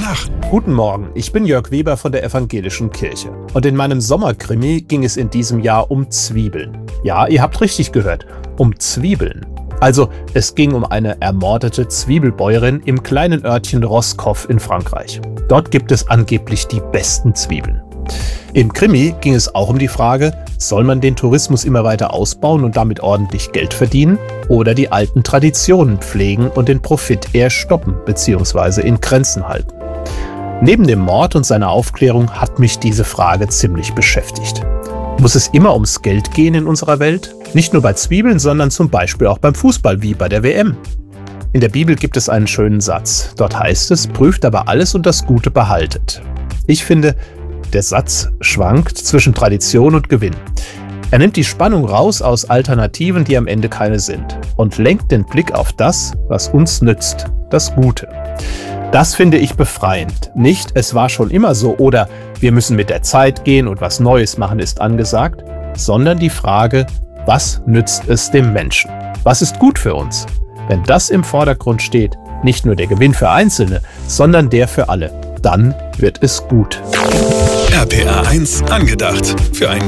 Tag. Guten Morgen, ich bin Jörg Weber von der Evangelischen Kirche. Und in meinem Sommerkrimi ging es in diesem Jahr um Zwiebeln. Ja, ihr habt richtig gehört, um Zwiebeln. Also, es ging um eine ermordete Zwiebelbäuerin im kleinen Örtchen Roscoff in Frankreich. Dort gibt es angeblich die besten Zwiebeln. Im Krimi ging es auch um die Frage, soll man den Tourismus immer weiter ausbauen und damit ordentlich Geld verdienen oder die alten Traditionen pflegen und den Profit eher stoppen bzw. in Grenzen halten. Neben dem Mord und seiner Aufklärung hat mich diese Frage ziemlich beschäftigt. Muss es immer ums Geld gehen in unserer Welt? Nicht nur bei Zwiebeln, sondern zum Beispiel auch beim Fußball wie bei der WM. In der Bibel gibt es einen schönen Satz. Dort heißt es, prüft aber alles und das Gute behaltet. Ich finde, der Satz schwankt zwischen Tradition und Gewinn. Er nimmt die Spannung raus aus Alternativen, die am Ende keine sind, und lenkt den Blick auf das, was uns nützt, das Gute. Das finde ich befreiend. Nicht, es war schon immer so oder wir müssen mit der Zeit gehen und was Neues machen ist angesagt, sondern die Frage, was nützt es dem Menschen? Was ist gut für uns? Wenn das im Vordergrund steht, nicht nur der Gewinn für Einzelne, sondern der für alle, dann wird es gut. RPA 1 angedacht. Für ein